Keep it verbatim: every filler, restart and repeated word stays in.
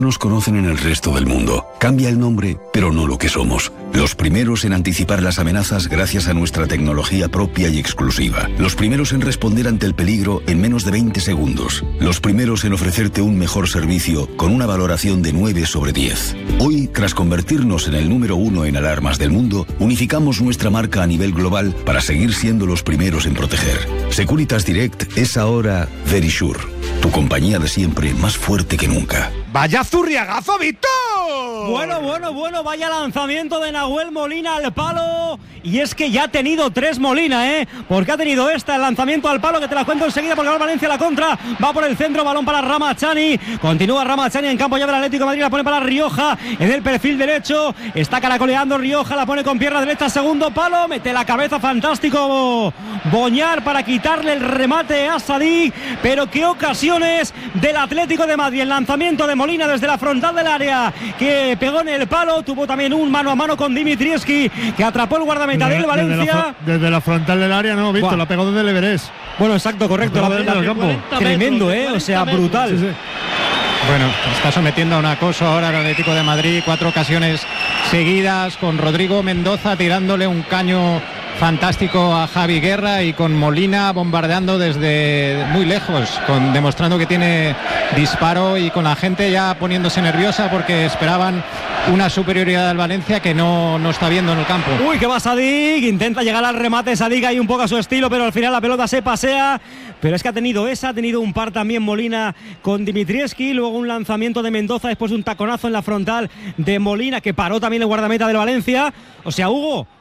Nos conocen en el resto del mundo. Cambia el nombre, pero no lo que somos. Los primeros en anticipar las amenazas gracias a nuestra tecnología propia y exclusiva. Los primeros en responder ante el peligro en menos de veinte segundos. Los primeros en ofrecerte un mejor servicio con una valoración de nueve sobre diez. Hoy, tras convertirnos en el número uno en alarmas del mundo, unificamos nuestra marca a nivel global para seguir siendo los primeros en proteger. Securitas Direct es ahora Verisure, tu compañía de siempre más fuerte que nunca. ¡Vaya zurriagazo, Víctor! Bueno, bueno, bueno, vaya lanzamiento de Nahuel Molina al palo. Y es que ya ha tenido tres Molina, ¿eh? Porque ha tenido esta, el lanzamiento al palo, que te la cuento enseguida porque va Valencia a la contra. Va por el centro, balón para Ramachani. Continúa Ramachani en campo ya del Atlético de Madrid, la pone para Rioja en el perfil derecho. Está caracoleando Rioja, la pone con pierna derecha, segundo palo. Mete la cabeza, fantástico Boñar para quitarle el remate a Sadik. Pero qué ocasiones del Atlético de Madrid. El lanzamiento de Molina desde la frontal del área, que pegó en el palo. Tuvo también un mano a mano con Dimitrievski, que atrapó el guardameta del Valencia. Desde la, desde la frontal del área, no, Víctor, la pegó desde el Everest. Bueno, exacto, correcto. La, la, la, campo. Tremendo, ¿eh? O sea, brutal. Sí, sí. Bueno, está sometiendo a un acoso ahora el Atlético de Madrid. Cuatro ocasiones seguidas con Rodrigo Mendoza tirándole un caño fantástico a Javi Guerra y con Molina bombardeando desde muy lejos, con, demostrando que tiene disparo y con la gente ya poniéndose nerviosa porque esperaban una superioridad del Valencia que no, no está viendo en el campo. Uy, que va Sadik, intenta llegar al remate Sadik ahí un poco a su estilo, pero al final la pelota se pasea. Pero es que ha tenido esa, ha tenido un par también Molina con Dimitrievski, luego un lanzamiento de Mendoza después de un taconazo en la frontal de Molina que paró también el guardameta del Valencia. O sea, Hugo,